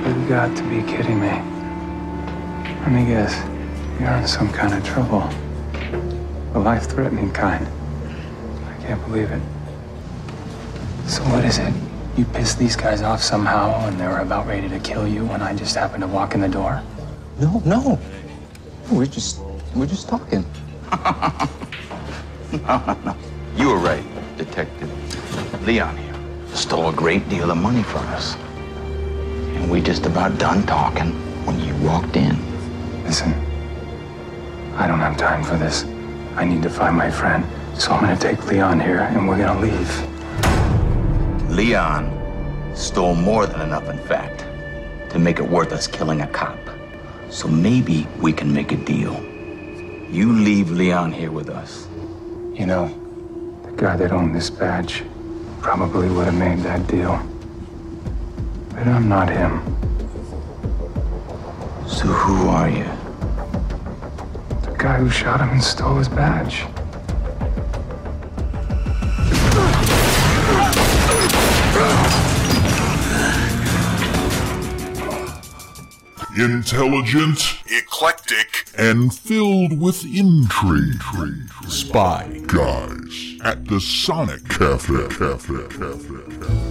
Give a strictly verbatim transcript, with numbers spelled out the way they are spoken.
You've got to be kidding me. Let me guess. You're in some kind of trouble. A life-threatening kind. I can't believe it. So what is it? You pissed these guys off somehow and they were about ready to kill you when I just happened to walk in the door? No, no. We're just, we're just talking. No, no, no. You were right, Detective. Leon here stole a great deal of money from us. And we just about done talking when you walked in. Listen, I don't have time for this. I need to find my friend. So I'm gonna take Leon here and we're gonna leave. Leon stole more than enough, in fact, to make it worth us killing a cop. So maybe we can make a deal. You leave Leon here with us. You know, the guy that owned this badge probably would have made that deal. But I'm not him. So who are you? The guy who shot him and stole his badge. Intelligent, eclectic, and filled with intrigue. Spy Guys at the Sonic Cafe. Cafe. Cafe.